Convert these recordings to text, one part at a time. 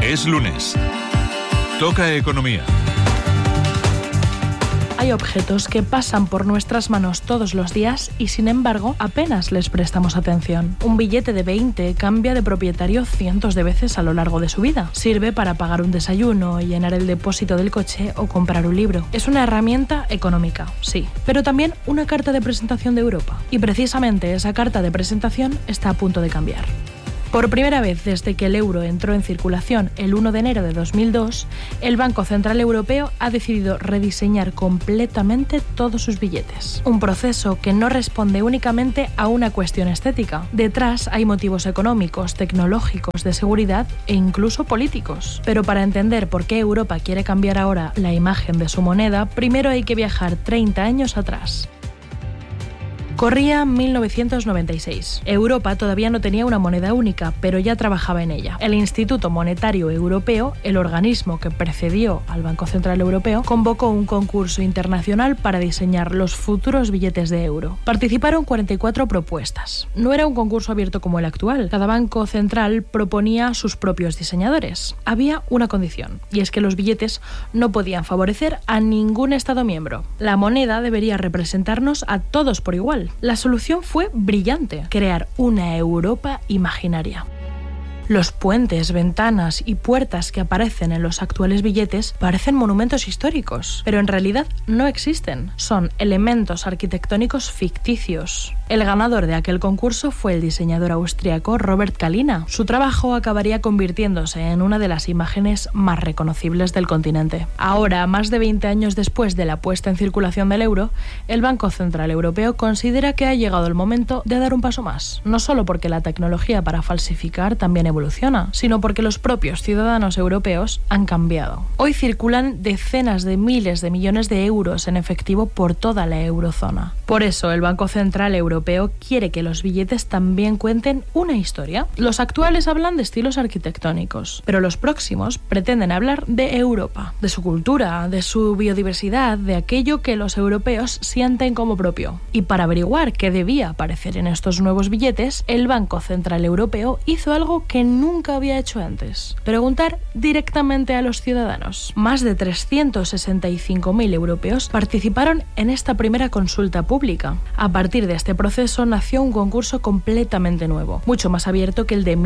Es lunes. Toca economía. Hay objetos que pasan por nuestras manos todos los días y, sin embargo, apenas les prestamos atención. Un billete de 20 cambia de propietario cientos de veces a lo largo de su vida. Sirve para pagar un desayuno, llenar el depósito del coche o comprar un libro. Es una herramienta económica, sí, pero también una carta de presentación de Europa. Y precisamente esa carta de presentación está a punto de cambiar. Por primera vez desde que el euro entró en circulación el 1 de enero de 2002, el Banco Central Europeo ha decidido rediseñar completamente todos sus billetes. Un proceso que no responde únicamente a una cuestión estética. Detrás hay motivos económicos, tecnológicos, de seguridad e incluso políticos. Pero para entender por qué Europa quiere cambiar ahora la imagen de su moneda, primero hay que viajar 30 años atrás. Corría 1996. Europa todavía no tenía una moneda única, pero ya trabajaba en ella. El Instituto Monetario Europeo, el organismo que precedió al Banco Central Europeo, convocó un concurso internacional para diseñar los futuros billetes de euro. Participaron 44 propuestas. No era un concurso abierto como el actual. Cada banco central proponía sus propios diseñadores. Había una condición, y es que los billetes no podían favorecer a ningún Estado miembro. La moneda debería representarnos a todos por igual. La solución fue brillante: crear una Europa imaginaria. Los puentes, ventanas y puertas que aparecen en los actuales billetes parecen monumentos históricos, pero en realidad no existen. Son elementos arquitectónicos ficticios. El ganador de aquel concurso fue el diseñador austriaco Robert Kalina. Su trabajo acabaría convirtiéndose en una de las imágenes más reconocibles del continente. Ahora, más de 20 años después de la puesta en circulación del euro, el Banco Central Europeo considera que ha llegado el momento de dar un paso más. No solo porque la tecnología para falsificar también evoluciona, sino porque los propios ciudadanos europeos han cambiado. Hoy circulan decenas de miles de millones de euros en efectivo por toda la eurozona. Por eso el Banco Central Europeo quiere que los billetes también cuenten una historia. Los actuales hablan de estilos arquitectónicos, pero los próximos pretenden hablar de Europa, de su cultura, de su biodiversidad, de aquello que los europeos sienten como propio. Y para averiguar qué debía aparecer en estos nuevos billetes, el Banco Central Europeo hizo algo que nunca había hecho antes: preguntar directamente a los ciudadanos. Más de 365.000 europeos participaron en esta primera consulta pública. A partir de este proceso nació un concurso completamente nuevo, mucho más abierto que el de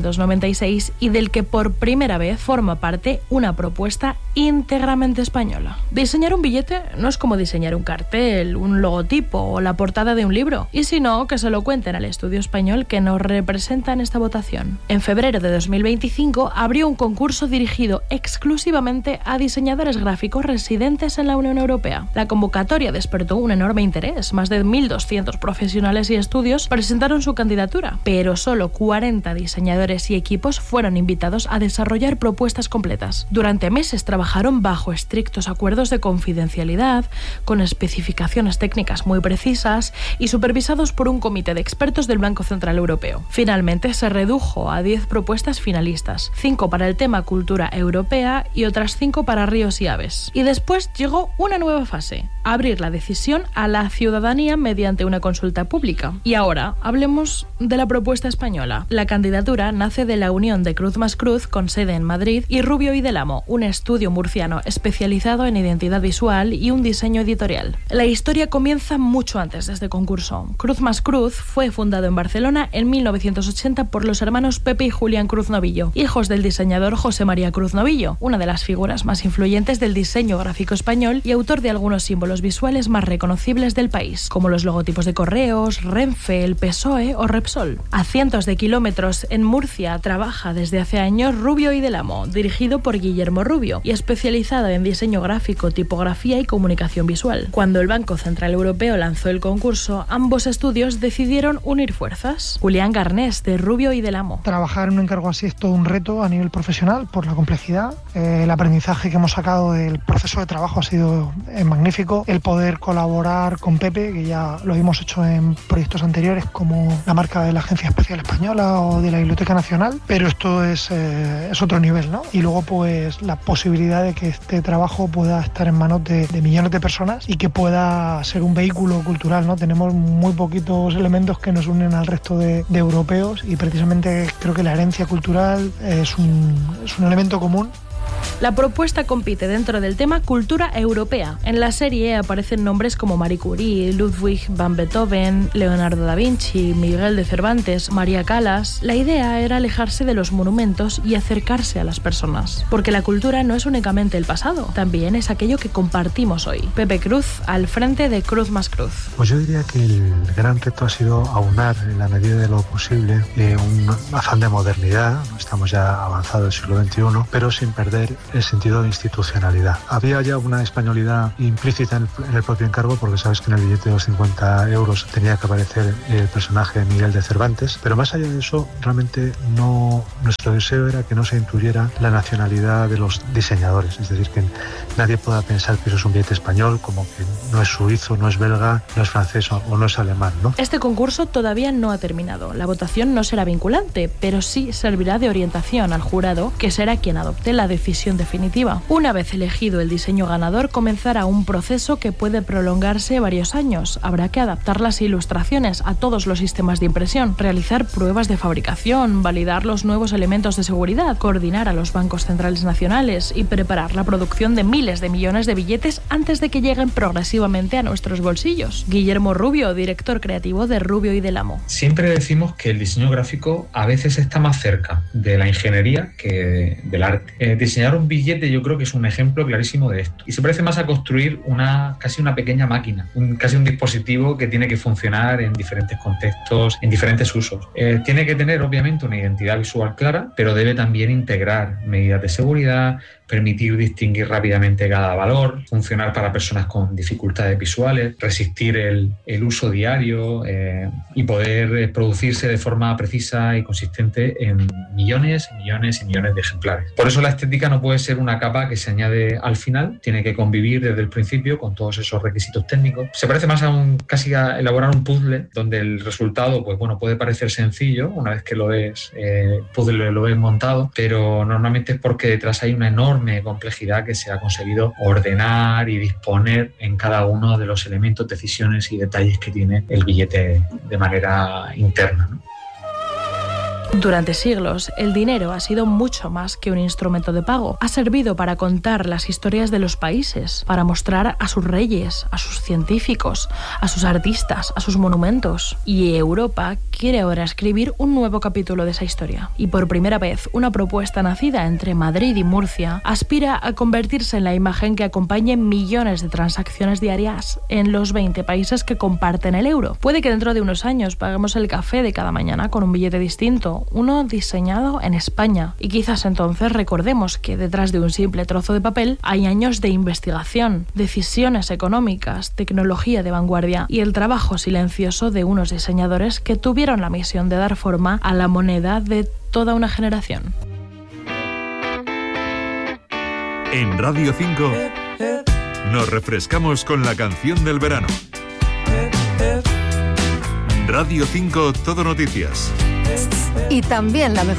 1996 y del que por primera vez forma parte una propuesta íntegramente española. Diseñar un billete no es como diseñar un cartel, un logotipo o la portada de un libro, y si no, que se lo cuenten al estudio español que nos representa en esta votación. En febrero de 2025 abrió un concurso dirigido exclusivamente a diseñadores gráficos residentes en la Unión Europea. La convocatoria despertó un enorme interés. Más de 1.200 profesionales y estudios presentaron su candidatura, pero solo 40 diseñadores y equipos fueron invitados a desarrollar propuestas completas. Durante meses trabajaron bajo estrictos acuerdos de confidencialidad, con especificaciones técnicas muy precisas y supervisados por un comité de expertos del Banco Central Europeo. Finalmente se redujo a 10 propuestas finalistas, 5 para el tema cultura europea y otras 5 para ríos y aves. Y después llegó una nueva fase: abrir la decisión a la ciudadanía mediante una consulta pública. Y ahora hablemos de la propuesta española. La candidatura nace de la unión de Cruz más Cruz, con sede en Madrid, y Rubio y Del Amo, un estudio murciano especializado en identidad visual y un diseño editorial. La historia comienza mucho antes de este concurso. Cruz más Cruz fue fundado en Barcelona en 1980 por los hermanos Pepe y Julián Cruz Novillo, hijos del diseñador José María Cruz Novillo, una de las figuras más influyentes del diseño gráfico español y autor de algunos símbolos visuales más reconocibles del país, como los logotipos de Correos, Renfe, el PSOE o Repsol. A cientos de kilómetros en Murcia trabaja desde hace años Rubio y Del Amo, dirigido por Guillermo Rubio y especializado en diseño gráfico, tipografía y comunicación visual. Cuando el Banco Central Europeo lanzó el concurso, ambos estudios decidieron unir fuerzas. Julián Garnés, de Rubio y Del Amo. Trabajar en un encargo así es todo un reto a nivel profesional por la complejidad. El aprendizaje que hemos sacado del proceso de trabajo ha sido magnífico. todo el poder colaborar con Pepe, que ya lo hemos hecho en proyectos anteriores como la marca de la Agencia Espacial Española o de la Biblioteca Nacional, pero esto es otro nivel, ¿no? Y luego pues la posibilidad de que este trabajo pueda estar en manos de millones de personas y que pueda ser un vehículo cultural, ¿no? Tenemos muy poquitos elementos que nos unen al resto de europeos y precisamente creo que la herencia cultural es un elemento común. La propuesta compite dentro del tema cultura europea. En la serie aparecen nombres como Marie Curie, Ludwig van Beethoven, Leonardo da Vinci, Miguel de Cervantes, María Callas. La idea era alejarse de los monumentos y acercarse a las personas. Porque la cultura no es únicamente el pasado, también es aquello que compartimos hoy. Pepe Cruz, al frente de Cruz más Cruz. Pues yo diría que el gran reto ha sido aunar en la medida de lo posible un afán de modernidad. Estamos ya avanzados del siglo XXI, pero sin perder el sentido de institucionalidad. Había ya una españolidad implícita en el propio encargo, porque sabes que en el billete de los 50 euros tenía que aparecer el personaje de Miguel de Cervantes, pero más allá de eso, realmente nuestro deseo era que no se intuyera la nacionalidad de los diseñadores, es decir, que nadie pueda pensar que eso es un billete español, como que no es suizo, no es belga, no es francés o no es alemán, ¿no? Este concurso todavía no ha terminado. La votación no será vinculante, pero sí servirá de orientación al jurado, que será quien adopte la decisión definitiva. Una vez elegido el diseño ganador, comenzará un proceso que puede prolongarse varios años. Habrá que adaptar las ilustraciones a todos los sistemas de impresión, realizar pruebas de fabricación, validar los nuevos elementos de seguridad, coordinar a los bancos centrales nacionales y preparar la producción de miles de millones de billetes antes de que lleguen progresivamente a nuestros bolsillos. Guillermo Rubio, director creativo de Rubio y Del Amo. Siempre decimos que el diseño gráfico a veces está más cerca de la ingeniería que del arte. Diseñar un billete yo creo que es un ejemplo clarísimo de esto. Y se parece más a construir casi una pequeña máquina, casi un dispositivo que tiene que funcionar en diferentes contextos, en diferentes usos. Tiene que tener obviamente una identidad visual clara, pero debe también integrar medidas de seguridad, permitir distinguir rápidamente cada valor, funcionar para personas con dificultades visuales, resistir el uso diario y poder producirse de forma precisa y consistente en millones y millones y millones de ejemplares. Por eso la estética no puede ser una capa que se añade al final, tiene que convivir desde el principio con todos esos requisitos técnicos. Se parece más casi a elaborar un puzzle donde el resultado puede parecer sencillo una vez que lo ves montado, pero normalmente es porque detrás hay una enorme complejidad que se ha conseguido ordenar y disponer en cada uno de los elementos, decisiones y detalles que tiene el billete de manera interna, ¿no? Durante siglos, el dinero ha sido mucho más que un instrumento de pago. Ha servido para contar las historias de los países, para mostrar a sus reyes, a sus científicos, a sus artistas, a sus monumentos. Y Europa quiere ahora escribir un nuevo capítulo de esa historia. Y por primera vez, una propuesta nacida entre Madrid y Murcia aspira a convertirse en la imagen que acompañe millones de transacciones diarias en los 20 países que comparten el euro. Puede que dentro de unos años paguemos el café de cada mañana con un billete distinto, uno diseñado en España. Y quizás entonces recordemos que detrás de un simple trozo de papel hay años de investigación, decisiones económicas, tecnología de vanguardia y el trabajo silencioso de unos diseñadores que tuvieron la misión de dar forma a la moneda de toda una generación. En Radio 5 nos refrescamos con la canción del verano. Radio 5 Todo Noticias. Y también la mejor